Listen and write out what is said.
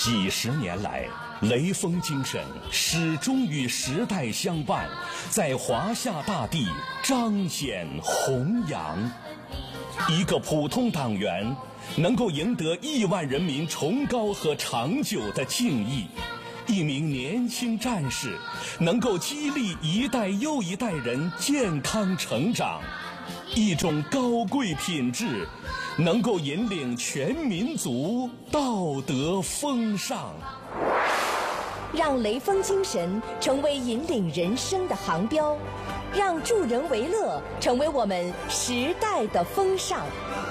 几十年来，雷锋精神始终与时代相伴，在华夏大地彰显弘扬。一个普通党员能够赢得亿万人民崇高和长久的敬意，一名年轻战士能够激励一代又一代人健康成长，一种高贵品质能够引领全民族道德风尚。 让雷锋精神成为引领人生的航标，让助人为乐成为我们时代的风尚。